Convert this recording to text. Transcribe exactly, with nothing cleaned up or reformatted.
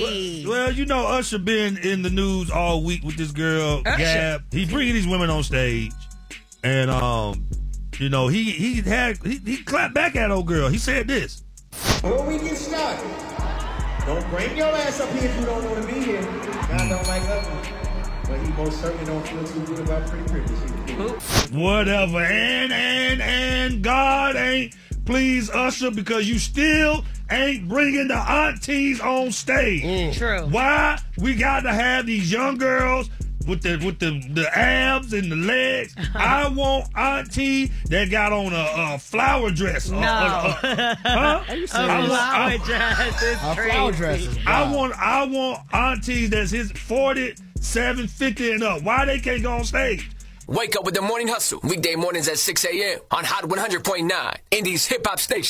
Hey. Well, well, you know, Usher been in the news all week with this girl, Usher. Gab. He's bringing these women on stage, and um, you know, he he had he, he clapped back at old girl. He said this. When we get started, don't bring your ass up here if you don't want to be here. God don't like ugly, but he most certainly don't feel too good about pretty privilege. Whatever, and and and God ain't please Usher because you still ain't bringing the aunties on stage. Mm. True. Why we got to have these young girls with the with the, the abs and the legs? I want auntie that got on a, a flower dress. No. A, a, a, huh? Are you I serious? want- Flower I- dress is A crazy. flower dresses. I want I want aunties that's his forty-seven, fifty and up. Why they can't go on stage? Wake up with the Morning Hustle. Weekday mornings at six a.m. on Hot one hundred point nine, Indy's hip hop station.